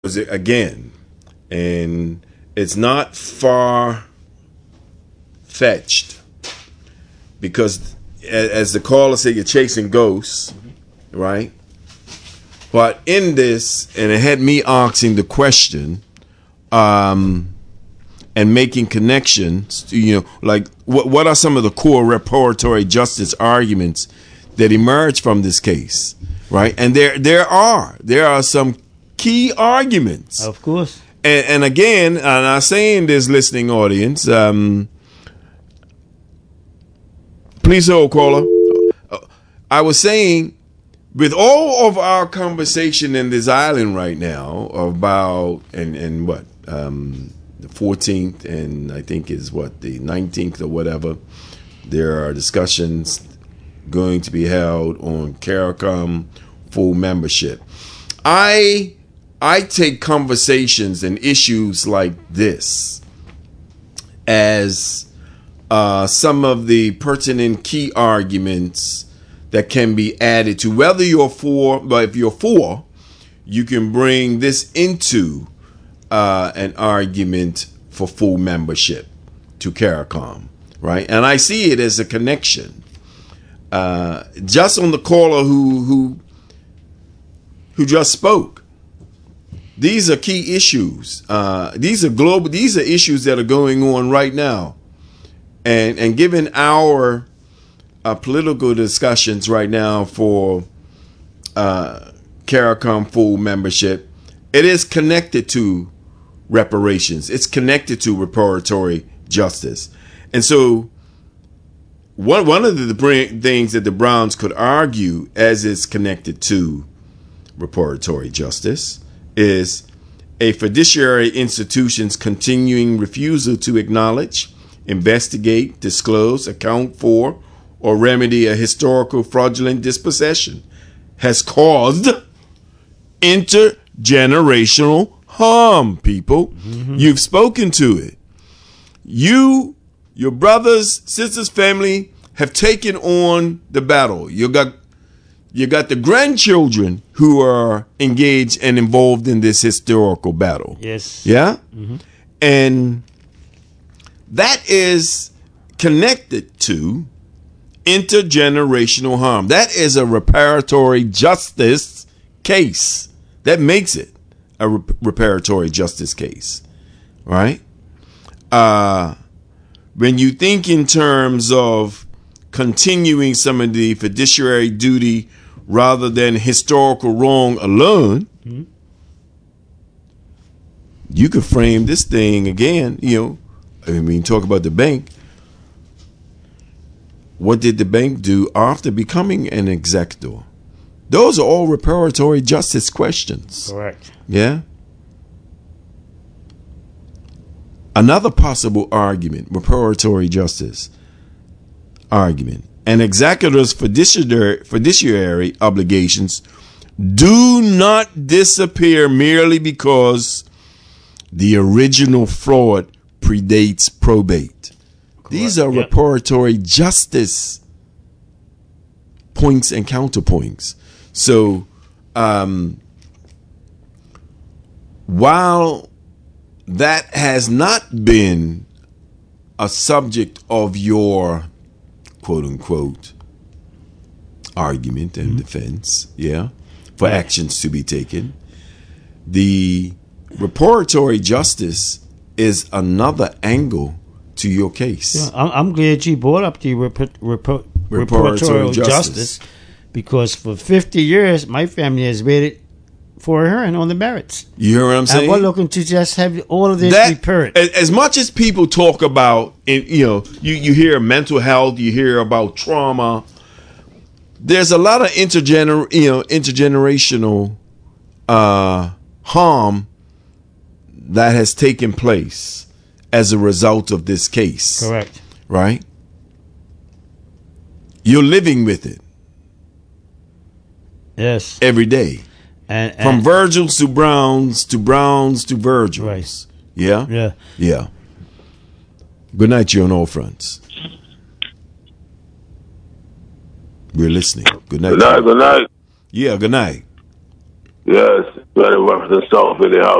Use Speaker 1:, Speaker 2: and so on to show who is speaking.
Speaker 1: again, and it's not far fetched because, as the caller said, you're chasing ghosts, right? But in this, and it had me asking the question, and making connections to, like what are some of the core reparatory justice arguments that emerge from this case, right? And there are some key arguments,
Speaker 2: of course.
Speaker 1: And again, and I'm saying this, listening audience, please hold, caller. I was saying, with all of our conversation in this island right now about and what the 14th and I think is what the 19th or whatever, there are discussions going to be held on CARICOM full membership. I take conversations and issues like this as some of the pertinent key arguments that can be added to whether you're for, but if you're for, you can bring this into an argument for full membership to CARICOM, right? And I see it as a connection. Just on the caller who just spoke, these are key issues. These are global. These are issues that are going on right now, and given our political discussions right now for CARICOM full membership, it is connected to reparations. It's connected to reparatory justice. And so one of the things that the Browns could argue as it's connected to reparatory justice is a fiduciary institution's continuing refusal to acknowledge, investigate, disclose, account for, or remedy a historical fraudulent dispossession has caused intergenerational harm, people. Mm-hmm. You've spoken to it. You, your brothers, sisters, family have taken on the battle. You got the grandchildren who are engaged and involved in this historical battle.
Speaker 2: Yes.
Speaker 1: Yeah?
Speaker 2: Mm-hmm.
Speaker 1: And that is connected to intergenerational harm. That is a reparatory justice case. That makes it a reparatory justice case, right? When you think in terms of continuing some of the fiduciary duty rather than historical wrong alone, mm-hmm. you could frame this thing again, talk about the bank. What did the bank do after becoming an executor? Those are all reparatory justice questions.
Speaker 2: Correct.
Speaker 1: Yeah? Another possible argument, reparatory justice argument. An executor's fiduciary obligations do not disappear merely because the original fraud predates probate. Correct. These are reparatory justice points and counterpoints. So, while that has not been a subject of your quote unquote argument and mm-hmm. defense, for actions to be taken, the reparatory justice is another angle to your case.
Speaker 2: Yeah, I'm glad you brought up the reparatory justice, because for 50 years my family has waited for a hearing on the merits.
Speaker 1: You hear what I'm saying?
Speaker 2: And we're looking to just have all of this repaired.
Speaker 1: As much as people talk about, you hear mental health, you hear about trauma, there's a lot of intergenerational harm that has taken place as a result of this case.
Speaker 2: Correct.
Speaker 1: Right? You're living with it.
Speaker 2: Yes.
Speaker 1: Every day. And from Virgils to Browns to Browns to Virgils.
Speaker 2: Right.
Speaker 1: Yeah?
Speaker 2: Yeah.
Speaker 1: Yeah. Good night, you on all fronts. We're listening. Good night.
Speaker 3: Good night.
Speaker 1: Yeah, good night.
Speaker 3: Yes, 21% South Philly House.